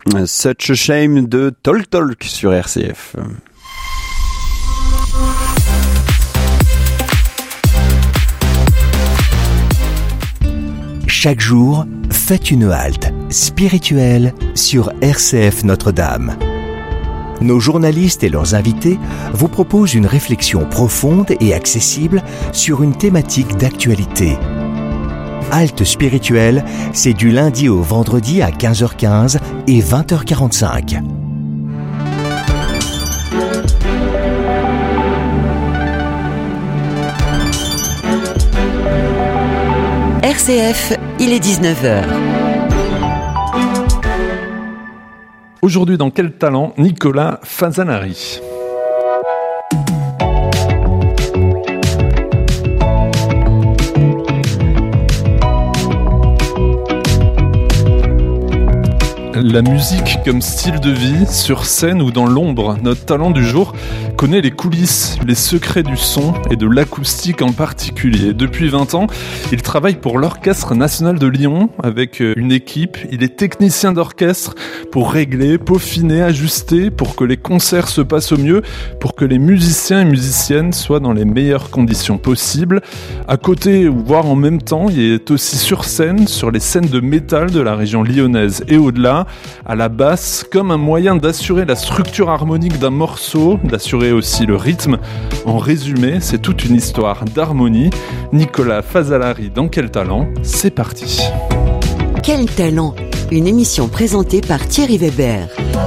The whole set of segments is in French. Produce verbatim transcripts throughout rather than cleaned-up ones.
Such a Shame de Talk Talk sur R C F. Chaque jour, faites une halte spirituelle sur R C F Notre-Dame. Nos journalistes et leurs invités vous proposent une réflexion profonde et accessible sur une thématique d'actualité. Halte spirituelle, c'est du lundi au vendredi à quinze heures quinze et vingt heures quarante-cinq. R C F, il est dix-neuf heures. Aujourd'hui, dans Quel talent, Nicolas Fazzolari. La musique comme style de vie, sur scène ou dans l'ombre, notre talent du jour connaît les coulisses, les secrets du son et de l'acoustique en particulier. Depuis vingt ans, il travaille pour l'Orchestre National de Lyon avec une équipe. Il est technicien d'orchestre pour régler, peaufiner, ajuster, pour que les concerts se passent au mieux, pour que les musiciens et musiciennes soient dans les meilleures conditions possibles. À côté, ou voire en même temps, il est aussi sur scène, sur les scènes de métal de la région lyonnaise et au-delà, à la basse, comme un moyen d'assurer la structure harmonique d'un morceau, d'assurer aussi le rythme. En résumé, c'est toute une histoire d'harmonie. Nicolas Fazzolari dans Quel talent, c'est parti. Quel talent, une émission présentée par Thierry Weber.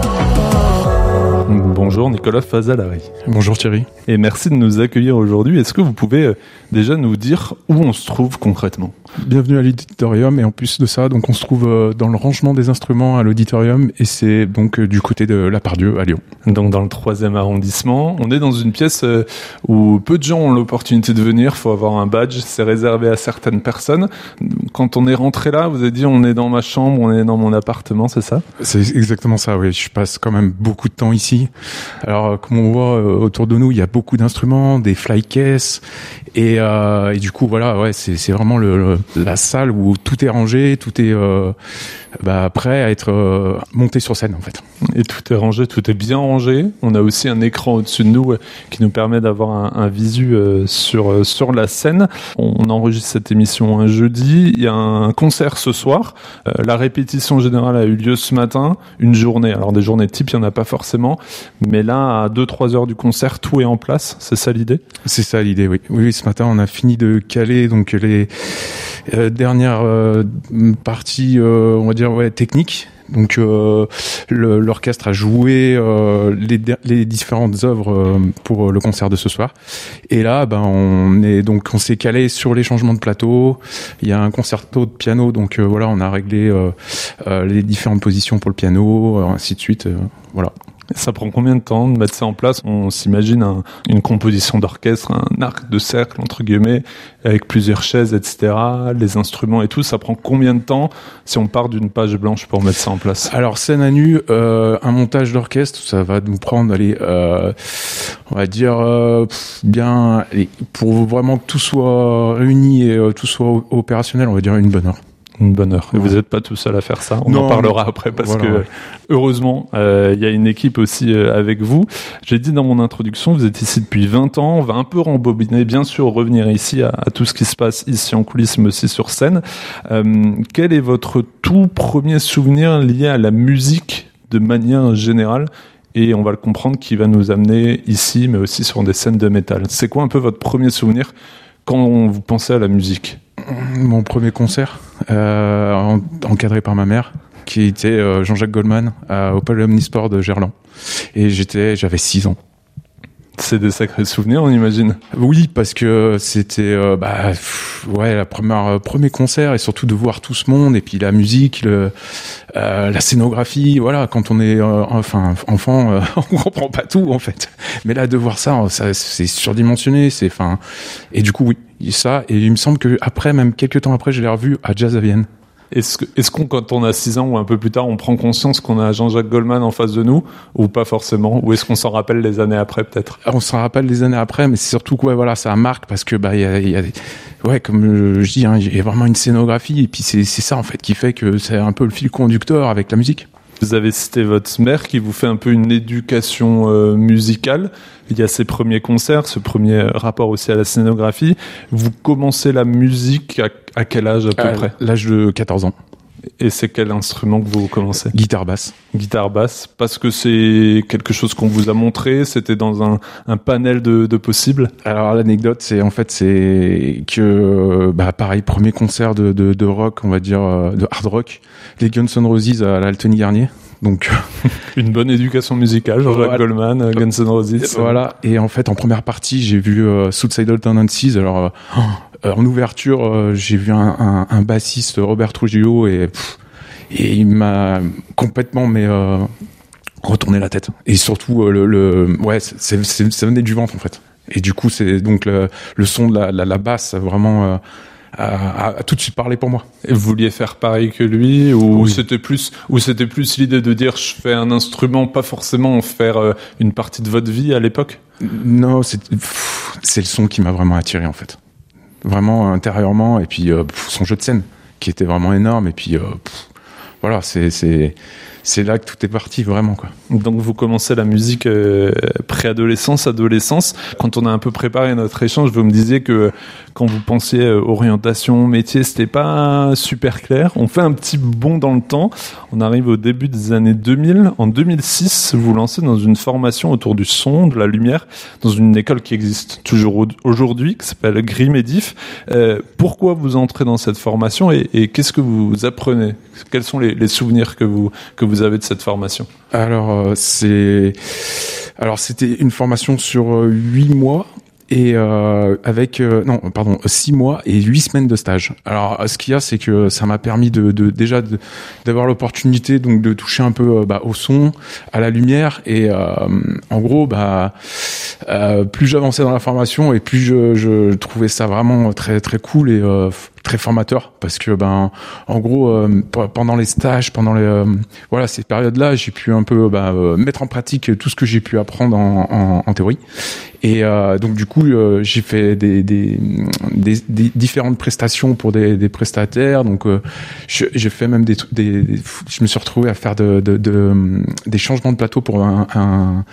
Bonjour Nicolas Fazzolari. Bonjour Thierry. Et merci de nous accueillir aujourd'hui. Est-ce que vous pouvez déjà nous dire où on se trouve concrètement ? Bienvenue à l'auditorium, et en plus de ça, donc on se trouve dans le rangement des instruments à l'auditorium, et c'est donc du côté de la Pardieu à Lyon. Donc dans le troisième arrondissement, on est dans une pièce où peu de gens ont l'opportunité de venir, il faut avoir un badge, c'est réservé à certaines personnes. Quand on est rentré là, vous avez dit on est dans ma chambre, on est dans mon appartement, c'est ça ? C'est exactement ça, oui. Je passe quand même beaucoup de temps ici. Alors comme on voit autour de nous, il y a beaucoup d'instruments, des flycases, et, euh, et du coup voilà, ouais, c'est, c'est vraiment le, le la salle où tout est rangé, tout est euh, bah, prêt à être euh, monté sur scène en fait. Et tout est rangé, tout est bien rangé. On a aussi un écran au-dessus de nous euh, qui nous permet d'avoir un, un visu euh, sur, euh, sur la scène. On, on enregistre cette émission un jeudi. Il y a un concert ce soir. Euh, la répétition générale a eu lieu ce matin. Une journée. Alors des journées types, il n'y en a pas forcément. Mais là, à deux trois heures du concert, tout est en place. C'est ça l'idée ? C'est ça l'idée, oui. Oui, ce matin, on a fini de caler donc les Euh, dernière euh, partie, euh, on va dire, ouais, technique. Donc euh, le, l'orchestre a joué euh, les, les différentes œuvres euh, pour le concert de ce soir. Et là, ben on est donc on s'est calé sur les changements de plateau. Il y a un concerto de piano, donc euh, voilà, on a réglé euh, euh, les différentes positions pour le piano, euh, ainsi de suite. Euh, voilà. Ça prend combien de temps de mettre ça en place ? On s'imagine un, une composition d'orchestre, un arc de cercle, entre guillemets, avec plusieurs chaises, et cetera, les instruments et tout. Ça prend combien de temps si on part d'une page blanche pour mettre ça en place ? Alors, scène à nu, euh, un montage d'orchestre, ça va nous prendre, allez, euh, on va dire, euh, bien, allez, pour vraiment que tout soit réuni et euh, tout soit opérationnel, on va dire une bonne heure. Une bonne heure. Et vous n'êtes pas tout seul à faire ça. On non, en parlera après parce voilà, que ouais. heureusement, il euh, y a une équipe aussi euh, avec vous. J'ai dit dans mon introduction, vous êtes ici depuis vingt ans. On va un peu rembobiner, bien sûr, revenir ici à, à tout ce qui se passe ici en coulisses, mais aussi sur scène. Euh, quel est votre tout premier souvenir lié à la musique de manière générale ? Et on va le comprendre, qui va nous amener ici, mais aussi sur des scènes de métal. C'est quoi un peu votre premier souvenir quand vous pensez à la musique ? Mon premier concert, euh, en, encadré par ma mère, qui était euh, Jean-Jacques Goldman à, au Palais Omnisport de Gerland. Et j'étais, j'avais six ans. C'est des sacrés souvenirs, on imagine. Oui, parce que c'était euh, bah pff, ouais la première euh, premier concert, et surtout de voir tout ce monde, et puis la musique, le, euh, la scénographie. Voilà, quand on est euh, enfin enfant, euh, on comprend pas tout en fait. Mais là, de voir ça, ça c'est surdimensionné. C'est enfin et du coup oui, ça. Et il me semble que après, même quelques temps après, je l'ai revu à Jazz à Vienne. Est-ce, que, est-ce qu'on, quand on a six ans ou un peu plus tard, on prend conscience qu'on a Jean-Jacques Goldman en face de nous, ou pas forcément, ou est-ce qu'on s'en rappelle les années après peut-être ? On s'en rappelle les années après, mais c'est surtout que ouais, voilà, ça marque parce que bah il y a, y a ouais, comme je dis, hein, il y a vraiment une scénographie, et puis c'est c'est ça en fait qui fait que c'est un peu le fil conducteur avec la musique. Vous avez cité votre mère qui vous fait un peu une éducation euh, musicale. Il y a ces premiers concerts, ce premier rapport aussi à la scénographie. Vous commencez la musique à, à quel âge à peu à près? L'âge de quatorze ans. Et c'est quel instrument que vous commencez? Guitare basse. Guitare basse, parce que c'est quelque chose qu'on vous a montré, c'était dans un, un panel de, de possibles. Alors l'anecdote, c'est en fait c'est que bah pareil, premier concert de, de, de rock, on va dire de hard rock, les Guns N' Roses à l'Altony Garnier. Donc une bonne éducation musicale, Jean-Jacques voilà. Goldman, Guns N' Roses. Voilà. Et en fait, en première partie, j'ai vu euh, Suicidal Tendencies. Alors euh, en ouverture, euh, j'ai vu un, un, un bassiste, Robert Trujillo, et pff, et il m'a complètement mais euh, retourné la tête. Et surtout euh, le, le ouais, c'est, c'est, ça venait du ventre en fait. Et du coup, c'est donc le, le son de la, la, la basse vraiment. Euh, A, a, a tout de suite parlé pour moi. Et vous vouliez faire pareil que lui, ou oui. c'était plus, ou c'était plus l'idée de dire je fais un instrument, pas forcément en faire euh, une partie de votre vie à l'époque? Non, c'est, pff, c'est le son qui m'a vraiment attiré en fait, vraiment intérieurement, et puis euh, pff, son jeu de scène qui était vraiment énorme, et puis euh, pff, voilà, c'est c'est c'est là que tout est parti vraiment quoi. Donc vous commencez la musique euh, préadolescence, adolescence. Quand on a un peu préparé notre échange, vous me disiez que quand vous pensiez euh, orientation, métier, c'était pas super clair. On fait un petit bond dans le temps. On arrive au début des années deux mille. En deux mille six, vous vous lancez dans une formation autour du son, de la lumière, dans une école qui existe toujours aujourd'hui, qui s'appelle Grimedif. Euh, pourquoi vous entrez dans cette formation et, et qu'est-ce que vous apprenez? Quels sont les, les souvenirs que vous que vous avez de cette formation? Alors euh, c'est alors c'était une formation sur euh, huit mois et euh, avec euh, non pardon six mois et huit semaines de stage. Alors ce qu'il y a, c'est que ça m'a permis de, de déjà de, d'avoir l'opportunité donc de toucher un peu euh, bah, au son, à la lumière et euh, en gros bah euh, plus j'avançais dans la formation et plus je, je trouvais ça vraiment très très cool et euh, très formateur parce que ben en gros euh, pendant les stages, pendant les euh, voilà ces périodes-là, j'ai pu un peu bah, euh, mettre en pratique tout ce que j'ai pu apprendre en, en, en théorie et euh, donc du coup euh, j'ai fait des, des, des, des différentes prestations pour des, des prestataires, donc euh, je, j'ai fait même des trucs, des, des, je me suis retrouvé à faire de, de, de des changements de plateau pour un, un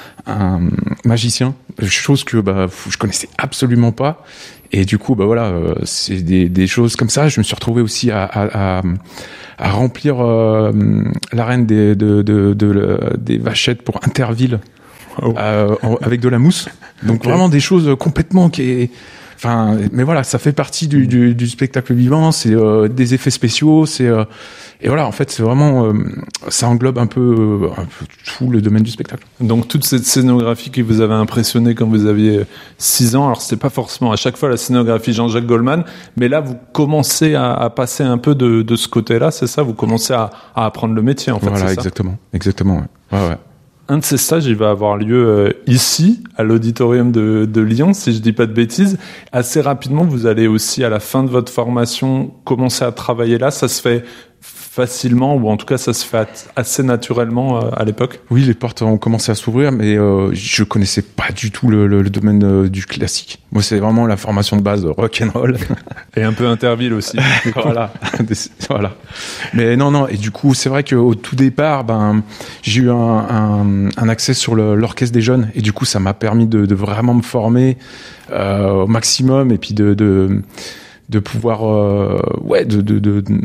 un magicien, chose que bah je connaissais absolument pas. Et du coup, bah voilà, euh, c'est des, des choses comme ça. Je me suis retrouvé aussi à, à, à, à remplir euh, l'arène des, de, de, de, de, des vachettes pour Interville oh. euh, en, avec de la mousse. Donc okay. Vraiment des choses complètement qui est... Enfin, mais voilà, ça fait partie du, du, du spectacle vivant. C'est euh, des effets spéciaux. C'est euh, et voilà, en fait, c'est vraiment euh, ça englobe un peu, euh, un peu tout le domaine du spectacle. Donc toute cette scénographie qui vous avait impressionné quand vous aviez six ans. Alors c'était pas forcément à chaque fois la scénographie Jean-Jacques Goldman, mais là vous commencez à, à passer un peu de, de ce côté-là, c'est ça? Vous commencez à, à apprendre le métier, en fait. Voilà, c'est exactement, ça exactement. Ouais, ouais. ouais. Un de ces stages, il va avoir lieu euh, ici, à l'auditorium de, de Lyon, si je dis pas de bêtises. Assez rapidement, vous allez aussi, à la fin de votre formation, commencer à travailler là. Ça se fait facilement, ou en tout cas, ça se fait assez naturellement euh, à l'époque? Oui, les portes ont commencé à s'ouvrir, mais euh, je connaissais pas du tout le, le, le domaine euh, du classique. Moi, c'est vraiment la formation de base, rock'n'roll. Et un peu Interville aussi. Voilà. Voilà. Mais non, non. Et du coup, c'est vrai qu'au tout départ, ben, j'ai eu un, un, un accès sur le, l'orchestre des jeunes, et du coup, ça m'a permis de, de vraiment me former euh, au maximum, et puis de, de de pouvoir euh, ouais de, de, de, de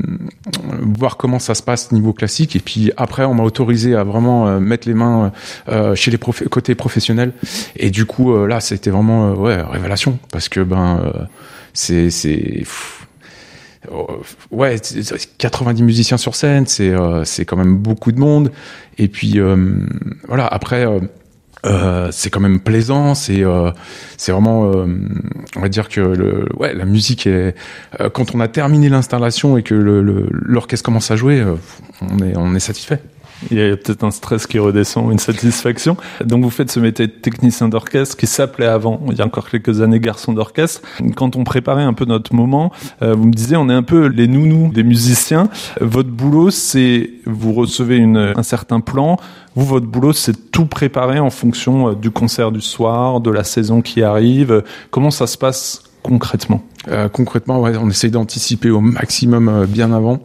voir comment ça se passe niveau classique, et puis après on m'a autorisé à vraiment euh, mettre les mains euh, chez les prof- côtés professionnels, et du coup euh, là c'était vraiment euh, ouais révélation, parce que ben euh, c'est c'est pff, ouais quatre-vingt-dix musiciens sur scène, c'est euh, c'est quand même beaucoup de monde, et puis euh, voilà après euh, Euh, c'est quand même plaisant, c'est euh, c'est vraiment euh, on va dire que le ouais la musique est euh, quand on a terminé l'installation et que le, le l'orchestre commence à jouer, euh, on est on est satisfait. Il y a peut-être un stress qui redescend, une satisfaction. Donc vous faites ce métier de technicien d'orchestre qui s'appelait avant, il y a encore quelques années, garçon d'orchestre. Quand on préparait un peu notre moment, euh, vous me disiez on est un peu les nounous des musiciens. Votre boulot, c'est vous recevez une, un certain plan. Vous, votre boulot, c'est tout préparer en fonction du concert du soir, de la saison qui arrive. Comment ça se passe concrètement? euh, Concrètement, ouais, on essaye d'anticiper au maximum euh, bien avant.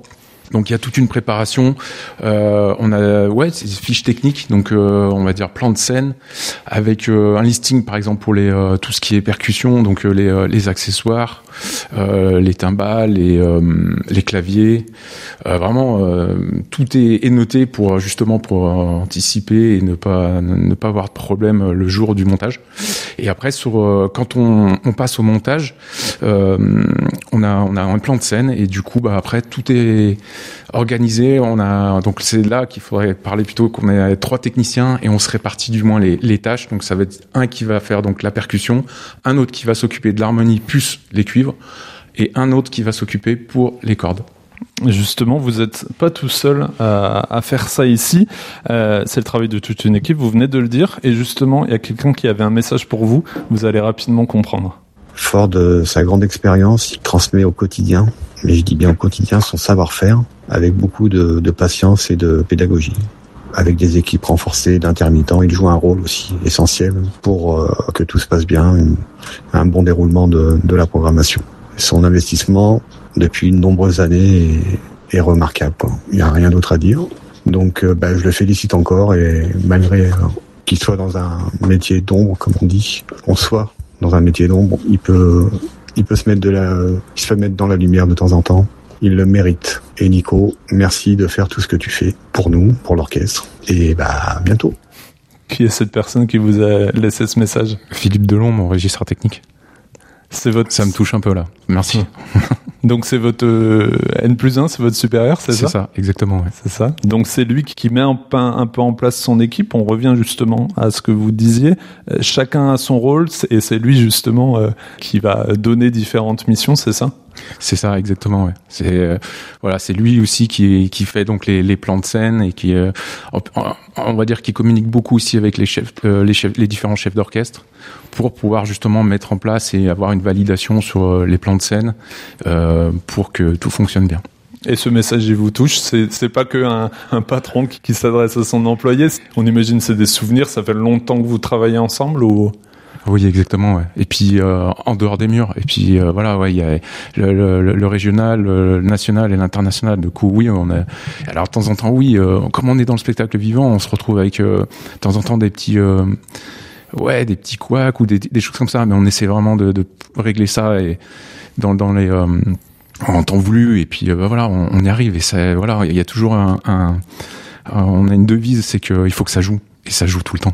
Donc il y a toute une préparation. Euh, on a ouais, c'est des fiches techniques, donc euh, on va dire plan de scène avec euh, un listing par exemple pour les euh, tout ce qui est percussion, donc euh, les euh, les accessoires, euh, les timbales, les euh, les claviers. Euh, vraiment euh, tout est, est noté pour justement pour euh, anticiper et ne pas ne pas avoir de problème le jour du montage. Et après sur euh, quand on, on passe au montage, euh, on a on a un plan de scène et du coup bah après tout est organisé. On a donc c'est là qu'il faudrait parler plutôt qu'on est trois techniciens et on se répartit du moins les, les tâches. Donc ça va être un qui va faire donc la percussion, un autre qui va s'occuper de l'harmonie plus les cuivres et un autre qui va s'occuper pour les cordes. Justement, vous n'êtes pas tout seul à, à faire ça ici. Euh, c'est le travail de toute une équipe. Vous venez de le dire. Et justement, il y a quelqu'un qui avait un message pour vous. Vous allez rapidement comprendre. Fort de sa grande expérience, il transmet au quotidien, mais je dis bien au quotidien, son savoir-faire, avec beaucoup de, de patience et de pédagogie. Avec des équipes renforcées d'intermittents, il joue un rôle aussi essentiel pour euh, que tout se passe bien, une, un bon déroulement de, de la programmation. Son investissement, depuis de nombreuses années, est, est remarquable, quoi. Il n'y a rien d'autre à dire. Donc euh, bah, je le félicite encore, et malgré euh, qu'il soit dans un métier d'ombre, comme on dit, on soit dans un métier d'ombre, il peut, il peut se mettre de la, il se fait mettre dans la lumière de temps en temps. Il le mérite. Et Nico, merci de faire tout ce que tu fais pour nous, pour l'orchestre. Et bah, à bientôt. Qui est cette personne qui vous a laissé ce message ? Philippe Delon, mon régisseur technique. C'est votre... Ça me touche un peu là. Merci. Donc c'est votre euh, N plus un, c'est votre supérieur, c'est, c'est ça C'est ça, exactement. Ouais. C'est ça. Donc c'est lui qui met un peu, un peu en place son équipe. On revient justement à ce que vous disiez. Euh, chacun a son rôle et c'est lui justement euh, qui va donner différentes missions, c'est ça ? C'est ça, exactement. Ouais. C'est euh, voilà, c'est lui aussi qui qui fait donc les, les plans de scène et qui, euh, on, on va dire, qui communique beaucoup aussi avec les chefs, euh, les chefs, les différents chefs d'orchestre pour pouvoir justement mettre en place et avoir une validation sur les plans de scène euh, pour que tout fonctionne bien. Et ce message, il vous touche. C'est, c'est pas que un, un patron qui, qui s'adresse à son employé. On imagine c'est des souvenirs. Ça fait longtemps que vous travaillez ensemble ou? Oui, exactement. Ouais. Et puis euh, en dehors des murs. Et puis euh, voilà, ouais, il y a le, le, le régional, le national et l'international. Du coup, oui, on a. Alors de temps en temps, oui, euh, comme on est dans le spectacle vivant, on se retrouve avec euh, de temps en temps des petits, euh, ouais, des petits couacs ou des, des choses comme ça. Mais on essaie vraiment de, de régler ça et dans, dans les euh, en temps voulu. Et puis euh, voilà, on, on y arrive. Et ça, voilà, il y a toujours un, un, un, on a une devise, c'est qu'il faut que ça joue et ça joue tout le temps.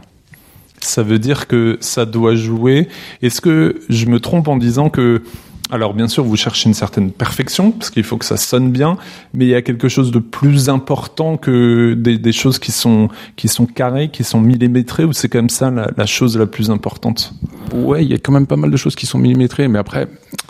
Ça veut dire que ça doit jouer. Est-ce que je me trompe en disant que, alors bien sûr vous cherchez une certaine perfection parce qu'il faut que ça sonne bien, mais il y a quelque chose de plus important que des, des choses qui sont qui sont carrées, qui sont millimétrées, ou c'est quand même ça la, la chose la plus importante? Ouais, il y a quand même pas mal de choses qui sont millimétrées, mais après.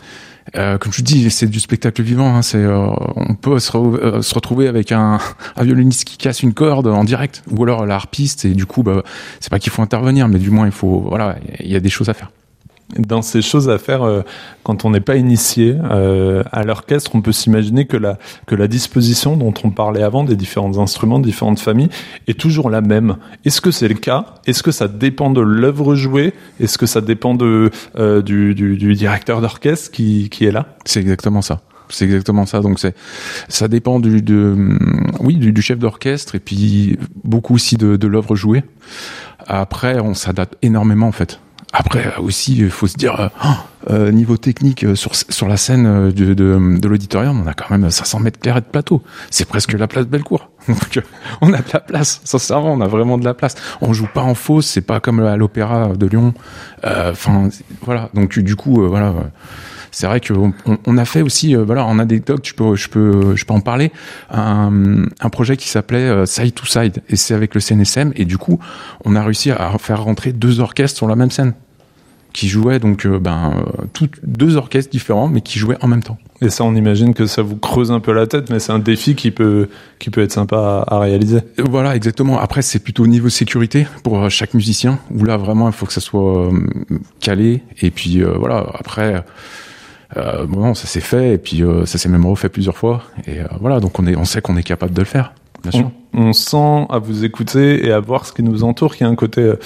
Euh, comme je dis, c'est du spectacle vivant. Hein, c'est, euh, on peut se, re- euh, se retrouver avec un, un violoniste qui casse une corde en direct, ou alors la harpiste, et du coup, bah, c'est pas qu'il faut intervenir, mais du moins il faut, voilà, il y a des choses à faire. Dans ces choses à faire, euh, quand on n'est pas initié euh, à l'orchestre, on peut s'imaginer que la que la disposition dont on parlait avant des différents instruments, de différentes familles, est toujours la même. Est-ce que c'est le cas? Est-ce que ça dépend de l'œuvre jouée? Est-ce que ça dépend de euh, du, du du directeur d'orchestre qui qui est là? C'est exactement ça. C'est exactement ça. Donc c'est, ça dépend du, de, oui, du, du chef d'orchestre et puis beaucoup aussi de, de l'œuvre jouée. Après, on s'adapte énormément en fait. Après aussi, il faut se dire, euh, niveau technique, sur, sur la scène de, de, de l'auditorium, on a quand même cinq cents mètres carrés de plateau. C'est presque la place Bellecour. Donc, on a de la place. Sincèrement, on a vraiment de la place. On joue pas en fosse, c'est pas comme à l'Opéra de Lyon. Enfin, euh, voilà. Donc, du coup, euh, voilà. C'est vrai qu'on on a fait aussi, euh, voilà, en anecdote, je peux, je peux, je peux en parler, un, un projet qui s'appelait euh, Side to Side, et c'est avec le C N S M, et du coup, on a réussi à faire rentrer deux orchestres sur la même scène, qui jouaient donc, euh, ben, tout, deux orchestres différents, mais qui jouaient en même temps. Et ça, on imagine que ça vous creuse un peu la tête, mais c'est un défi qui peut, qui peut être sympa à, à réaliser. Voilà, exactement. Après, c'est plutôt au niveau sécurité pour chaque musicien, où là, vraiment, il faut que ça soit euh, calé, et puis, euh, voilà, après. Euh, bon, ça s'est fait et puis euh, ça s'est même refait plusieurs fois et euh, voilà, donc on est, on sait qu'on est capable de le faire. Bien sûr. On, on sent à vous écouter et à voir ce qui nous entoure qu'il y a un côté euh,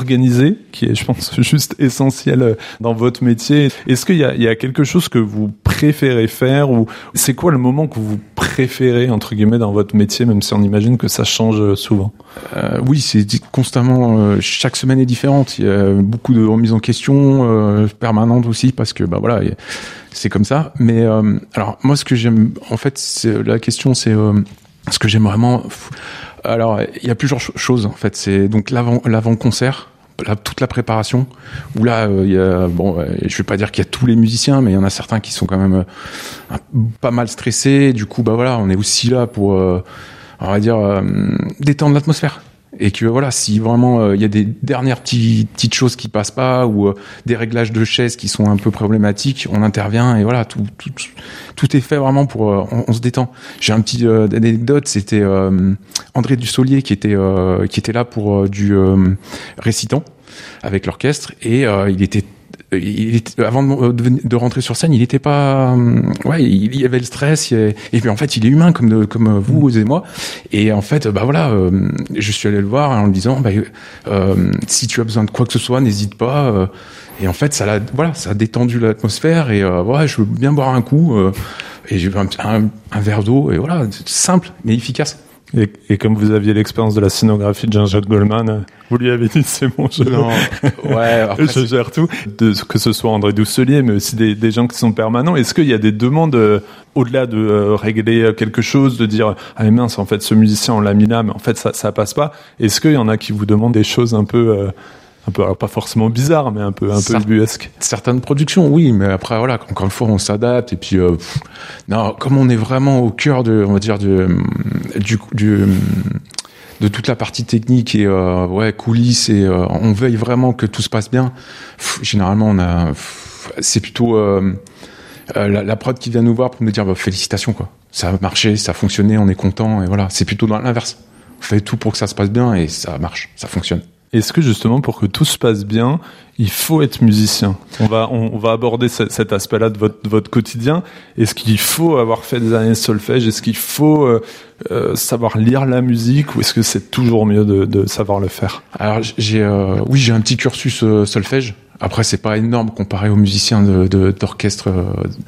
organisé qui est, je pense, juste essentiel dans votre métier. Est-ce qu'il y a, il y a quelque chose que vous préférez faire, ou c'est quoi le moment que vous préférez entre guillemets dans votre métier, même si on imagine que ça change souvent? Euh, oui, c'est constamment. Euh, chaque semaine est différente. Il y a beaucoup de remises en question euh, permanentes aussi parce que bah voilà, c'est comme ça. Mais euh, alors moi, ce que j'aime, en fait, c'est, la question, c'est euh, ce que j'aime vraiment. Alors, il y a plusieurs choses en fait. C'est donc l'avant, l'avant-concert. La, toute la préparation où là euh, il y a, bon euh, je vais pas dire qu'il y a tous les musiciens, mais il y en a certains qui sont quand même euh, pas mal stressés. Du coup bah voilà, on est aussi là pour euh, on va dire euh, détendre l'atmosphère, et que voilà, si vraiment il euh, y a des dernières petits, petites choses qui passent pas, ou euh, des réglages de chaises qui sont un peu problématiques, on intervient, et voilà, tout tout tout est fait vraiment pour euh, on, on se détend. J'ai un petit euh, anecdote, c'était euh, André Dussolier qui était euh, qui était là pour euh, du euh, récitant avec l'orchestre, et euh, il était il était, avant de, de, de rentrer sur scène, il était pas, ouais, il, il y avait le stress, il, et puis en fait, il est humain comme de, comme vous et moi, et en fait, bah voilà, euh, je suis allé le voir en lui disant, bah, euh, si tu as besoin de quoi que ce soit, n'hésite pas, euh, et en fait, ça l'a, voilà, ça a détendu l'atmosphère, et euh, ouais, je veux bien boire un coup, euh, et j'ai eu un, un, un verre d'eau, et voilà, simple mais efficace. Et, et comme vous aviez l'expérience de la scénographie de Jean-Jacques Goldman, vous lui avez dit c'est bon, je, non. Ouais, après, je gère tout. De, que ce soit André Dussolier, mais aussi des, des gens qui sont permanents. Est-ce qu'il y a des demandes euh, au-delà de euh, régler quelque chose, de dire ah mais mince, en fait ce musicien on l'a mis là, mais en fait ça ça passe pas. Est-ce qu'il y en a qui vous demandent des choses un peu euh, un peu, alors pas forcément bizarre, mais un peu, un peu ubuesque. Certaines productions, oui, mais après, voilà, encore une fois, on s'adapte, et puis, euh, pff, non, comme on est vraiment au cœur de, on va dire, de, du, du, de toute la partie technique et, euh, ouais, coulisses, et, euh, on veille vraiment que tout se passe bien. Pff, généralement, on a, pff, c'est plutôt, euh, euh, la, la prod qui vient nous voir pour nous dire, bah, félicitations, quoi. Ça a marché, ça a fonctionné, on est content, et voilà. C'est plutôt dans l'inverse. On fait tout pour que ça se passe bien, et ça marche, ça fonctionne. Est-ce que justement, pour que tout se passe bien, il faut être musicien? On va, on, on va aborder ce, cet aspect-là de votre, de votre quotidien. Est-ce qu'il faut avoir fait des années de solfège? Est-ce qu'il faut euh, euh, savoir lire la musique, ou est-ce que c'est toujours mieux de, de savoir le faire? Alors, j'ai, euh, oui, j'ai un petit cursus euh, solfège. Après, c'est pas énorme comparé aux musiciens de, de, d'orchestre, euh,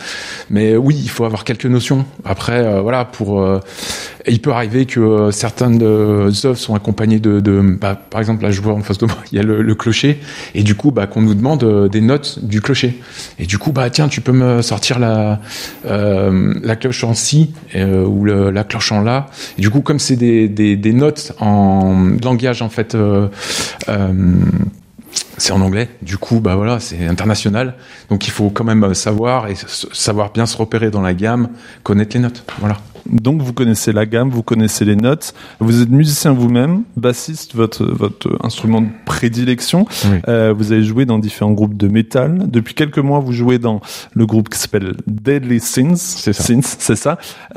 mais oui, il faut avoir quelques notions. Après, euh, voilà, pour, euh, il peut arriver que euh, certaines euh, œuvres sont accompagnées de, de bah, par exemple, là, je vois en face de moi, il y a le, le clocher, et du coup, bah, qu'on nous demande euh, des notes du clocher. Et du coup, bah, tiens, tu peux me sortir la, euh, la cloche en si, euh, ou le, la cloche en la. Et du coup, comme c'est des, des, des notes en langage, en fait, euh, euh, c'est en anglais, du coup, bah voilà, c'est international. Donc il faut quand même savoir, et savoir bien se repérer dans la gamme, connaître les notes, voilà. Donc vous connaissez la gamme, vous connaissez les notes, vous êtes musicien vous-même, bassiste, votre, votre instrument de prédilection. Oui. Euh, vous avez joué dans différents groupes de métal. Depuis quelques mois, vous jouez dans le groupe qui s'appelle Deadly Sins. C'est ça. Sins, c'est ça.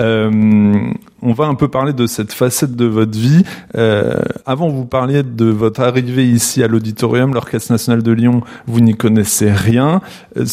Euh, on va un peu parler de cette facette de votre vie. Euh, avant, vous parliez de votre arrivée ici à l'Auditorium, l'Orchestre National de Lyon. Vous n'y connaissez rien. Euh,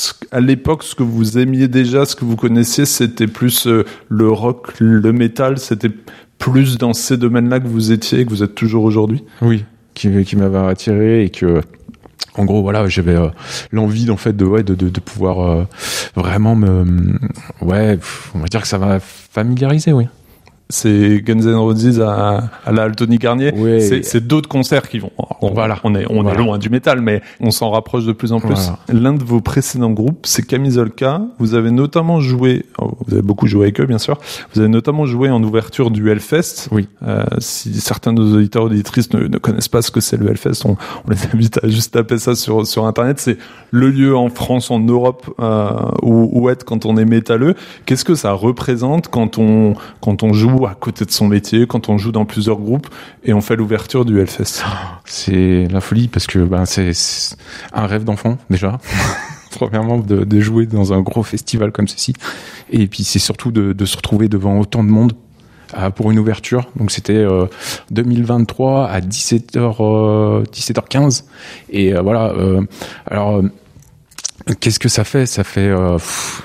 à l'époque, ce que vous aimiez déjà, ce que vous connaissiez, c'était plus euh, le rock, le métal. C'était plus dans ces domaines-là que vous étiez et que vous êtes toujours aujourd'hui. Oui, qui, qui m'avait attiré, et que, en gros, voilà, j'avais euh, l'envie, en fait, de, ouais, de, de, de pouvoir euh, vraiment me, ouais, on va dire que ça m'a familiarisé, oui. C'est Guns N' Roses à, à la Altony Garnier. Oui. C'est, c'est d'autres concerts qui vont. On, voilà. on est, on voilà. est loin du métal, mais on s'en rapproche de plus en plus. Voilà. L'un de vos précédents groupes, c'est Camisolka. Vous avez notamment joué, oh, vous avez beaucoup joué avec eux, bien sûr. Vous avez notamment joué en ouverture du Hellfest. Oui. Euh, si certains de nos auditeurs auditrices ne, ne connaissent pas ce que c'est le Hellfest, on, on les invite à juste taper ça sur, sur Internet. C'est le lieu en France, en Europe, euh, où, où être quand on est métalleux. Qu'est-ce que ça représente quand on, quand on joue à côté de son métier, quand on joue dans plusieurs groupes et on fait l'ouverture du Hellfest? C'est la folie, parce que ben, c'est, c'est un rêve d'enfant, déjà. Premièrement, de, de jouer dans un gros festival comme ceci. Et puis, c'est surtout de, de se retrouver devant autant de monde euh, pour une ouverture. Donc, c'était euh, deux mille vingt-trois à dix-sept heures, euh, dix-sept heures quinze. Et euh, voilà. Euh, alors, euh, qu'est-ce que ça fait? Ça fait... Euh,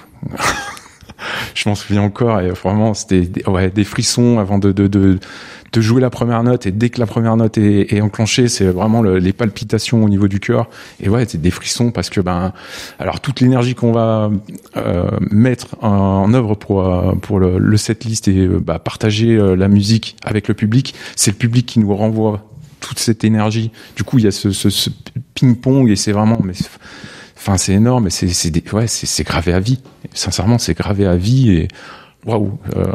je m'en souviens encore, et vraiment, c'était des, ouais, des frissons avant de, de, de, de jouer la première note, et dès que la première note est, est enclenchée, c'est vraiment le, les palpitations au niveau du cœur, et ouais, c'est des frissons parce que ben, alors toute l'énergie qu'on va euh, mettre en, en œuvre pour pour le, le setlist et bah, partager euh, la musique avec le public, c'est le public qui nous renvoie toute cette énergie. Du coup, il y a ce, ce, ce ping-pong, et c'est vraiment, mais enfin, c'est énorme, et c'est c'est des, ouais, c'est c'est gravé à vie. Sincèrement, c'est gravé à vie, et waouh. Euh,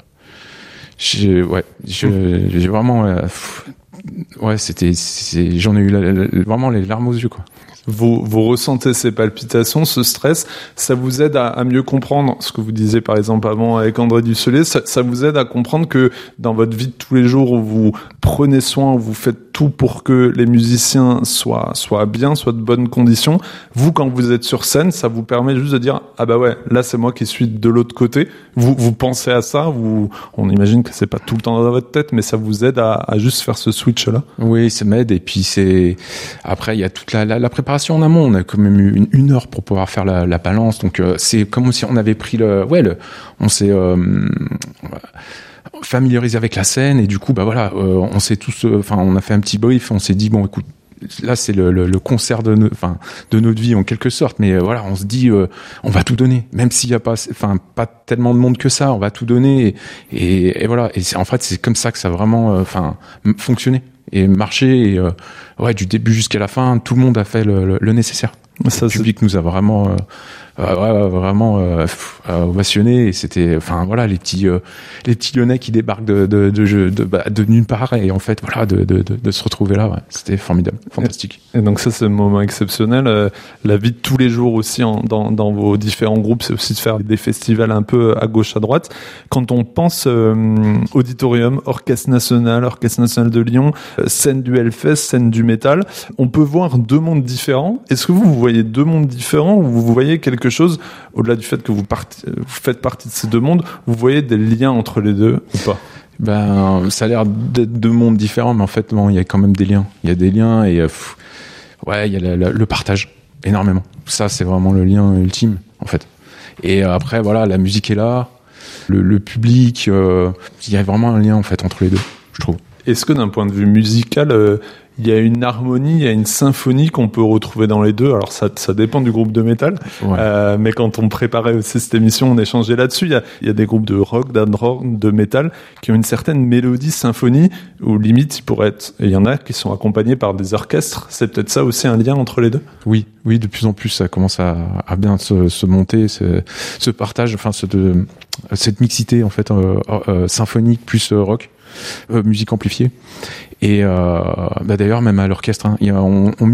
j'ai ouais, je, j'ai vraiment euh, pff, ouais, c'était c'est, j'en ai eu la, la, vraiment les larmes aux yeux, quoi. Vous, vous ressentez ces palpitations, ce stress, ça vous aide à, à mieux comprendre ce que vous disiez par exemple avant avec André Dussolier, ça, ça vous aide à comprendre que dans votre vie de tous les jours où vous prenez soin, où vous faites tout pour que les musiciens soient, soient bien, soient de bonnes conditions, vous quand vous êtes sur scène, ça vous permet juste de dire ah bah ouais, là c'est moi qui suis de l'autre côté, vous, vous pensez à ça, vous, on imagine que c'est pas tout le temps dans votre tête, mais ça vous aide à, à juste faire ce switch là. Oui, ça m'aide, et puis c'est après il y a toute la, la, la préparation en amont, on a quand même eu une, une heure pour pouvoir faire la, la balance, donc euh, c'est comme si on avait pris le, ouais, le, on s'est euh, familiarisé avec la scène, et du coup, bah voilà, euh, on s'est tous, enfin, euh, on a fait un petit brief, on s'est dit bon, écoute, là c'est le, le, le concert de, no, enfin, de notre vie en quelque sorte, mais euh, voilà, on se dit, euh, on va tout donner, même s'il y a pas, enfin, pas tellement de monde que ça, on va tout donner, et, et, et voilà, et c'est, en fait, c'est comme ça que ça a vraiment, enfin, euh, fonctionné et marché, et euh, ouais, du début jusqu'à la fin, tout le monde a fait le, le, le nécessaire. Ça, le public nous a vraiment, euh, euh, vraiment euh, euh, ovationné, et c'était, enfin voilà, les petits, euh, les petits Lyonnais qui débarquent de de de, de, de, bah, de nulle part, et en fait voilà, de de de, de se retrouver là, ouais, c'était formidable, fantastique. Et, et donc ça, c'est un moment exceptionnel. Euh, la vie de tous les jours aussi en, dans dans vos différents groupes, c'est aussi de faire des festivals un peu à gauche à droite. Quand on pense euh, auditorium, orchestre national, orchestre national de Lyon, euh, scène du Hellfest, scène du métal, on peut voir deux mondes différents. Est-ce que vous, vous voyez deux mondes différents, ou vous voyez quelque chose, au-delà du fait que vous, part... vous faites partie de ces deux mondes, vous voyez des liens entre les deux ou pas? Ben, ça a l'air d'être deux mondes différents, mais en fait, bon, il y a quand même des liens. Il y a des liens, et euh, pff, ouais, il y a la, la, le partage, énormément. Ça, c'est vraiment le lien ultime, en fait. Et euh, après, voilà, la musique est là, le, le public, euh, il y a vraiment un lien, en fait, entre les deux, je trouve. Est-ce que d'un point de vue musical, euh, il y a une harmonie, il y a une symphonie qu'on peut retrouver dans les deux? Alors ça, ça dépend du groupe de métal, ouais. euh, mais quand on préparait aussi cette émission, on échangeait là-dessus. Il y a, il y a des groupes de rock, d'hard rock, de métal qui ont une certaine mélodie, symphonie, où limite il pourrait être. Et il y en a qui sont accompagnés par des orchestres. C'est peut-être ça aussi un lien entre les deux. Oui, oui, de plus en plus ça commence à, à bien se, se monter, ce, ce partage, enfin ce, de, cette mixité en fait euh, euh, symphonique plus euh, rock. Euh, musique amplifiée, et euh, bah d'ailleurs même à l'orchestre, hein, y a, on, on